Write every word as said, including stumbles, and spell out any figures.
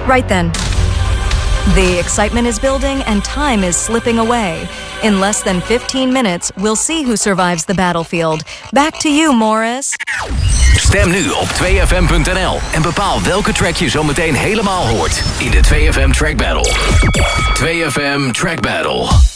Right then. The excitement is building and time is slipping away. In less than fifteen minutes, we'll see who survives the battlefield. Back to you, Morris. Stem nu op twee f m punt n l en bepaal welke track je zo meteen helemaal hoort in de twee F M Track Battle. twee F M Track Battle.